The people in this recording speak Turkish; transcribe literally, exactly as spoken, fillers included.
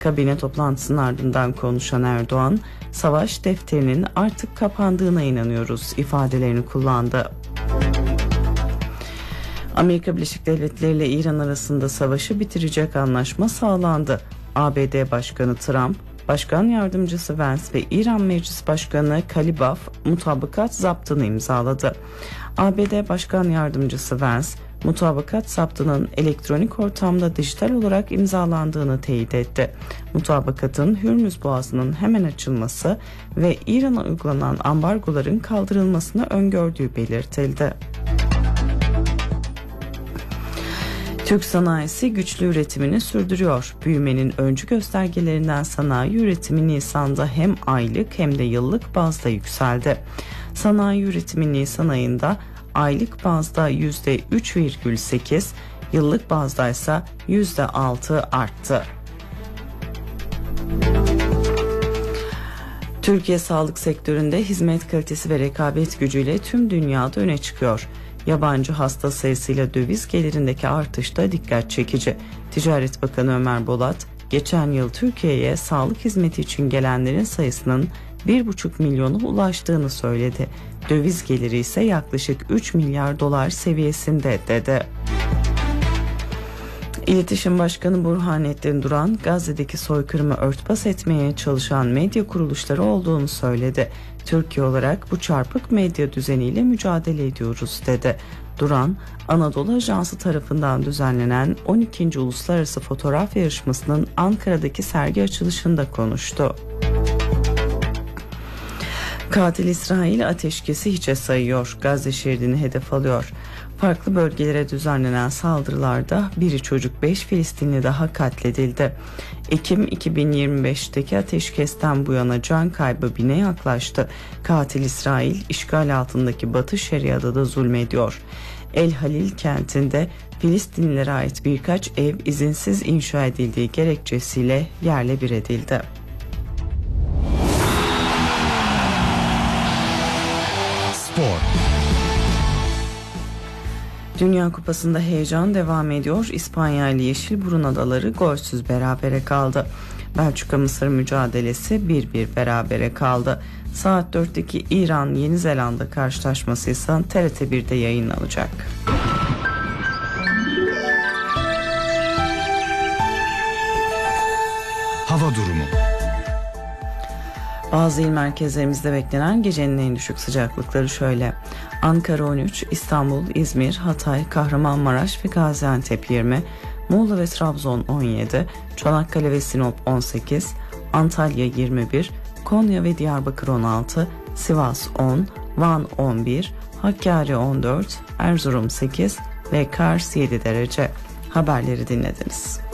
Kabine toplantısının ardından konuşan Erdoğan, savaş defterinin artık kapandığına inanıyoruz ifadelerini kullandı. Amerika Birleşik Devletleri ile İran arasında savaşı bitirecek anlaşma sağlandı. A B D Başkanı Trump, Başkan Yardımcısı Vance ve İran Meclis Başkanı Kalibaf mutabakat zaptını imzaladı. A B D Başkan Yardımcısı Vance, mutabakat zaptının elektronik ortamda dijital olarak imzalandığını teyit etti. Mutabakatın Hürmüz Boğazı'nın hemen açılması ve İran'a uygulanan ambargoların kaldırılmasını öngördüğü belirtildi. Türk sanayisi güçlü üretimini sürdürüyor. Büyümenin öncü göstergelerinden sanayi üretimi Nisan'da hem aylık hem de yıllık bazda yükseldi. Sanayi üretimi Nisan ayında aylık bazda yüzde üç virgül sekiz, yıllık bazda ise yüzde altı arttı. Türkiye sağlık sektöründe hizmet kalitesi ve rekabet gücüyle tüm dünyada öne çıkıyor. Yabancı hasta sayısıyla döviz gelirindeki artış da dikkat çekici. Ticaret Bakanı Ömer Bolat, geçen yıl Türkiye'ye sağlık hizmeti için gelenlerin sayısının bir buçuk milyona ulaştığını söyledi. Döviz geliri ise yaklaşık üç milyar dolar seviyesinde dedi. İletişim Başkanı Burhanettin Duran, Gazze'deki soykırımı örtbas etmeye çalışan medya kuruluşları olduğunu söyledi. Türkiye olarak bu çarpık medya düzeniyle mücadele ediyoruz dedi. Duran, Anadolu Ajansı tarafından düzenlenen on ikinci Uluslararası Fotoğraf Yarışması'nın Ankara'daki sergi açılışında konuştu. Katil İsrail ateşkesi hiçe sayıyor, Gazze şeridini hedef alıyor. Farklı bölgelere düzenlenen saldırılarda biri çocuk beş Filistinli daha katledildi. Ekim iki bin yirmi beşteki ateşkesten bu yana can kaybı bine yaklaştı. Katil İsrail işgal altındaki Batı Şeria'da da zulmediyor. El Halil kentinde Filistinlilere ait birkaç ev izinsiz inşa edildiği gerekçesiyle yerle bir edildi. Spor. Dünya Kupası'nda heyecan devam ediyor. İspanya ile Yeşilburun Adaları golsüz berabere kaldı. Belçika-Mısır mücadelesi bir bir berabere kaldı. Saat dörtteki İran-Yeni Zelanda karşılaşması ise T R T bir'de yayınlanacak. Hava durumu. Bazı il merkezlerimizde beklenen gecenin en düşük sıcaklıkları şöyle: Ankara on üç, İstanbul, İzmir, Hatay, Kahramanmaraş ve Gaziantep yirmi, Muğla ve Trabzon on yedi, Çanakkale ve Sinop on sekiz, Antalya yirmi bir, Konya ve Diyarbakır on altı, Sivas on, Van on bir, Hakkari on dört, Erzurum sekiz ve Kars yedi derece. Haberleri dinlediniz.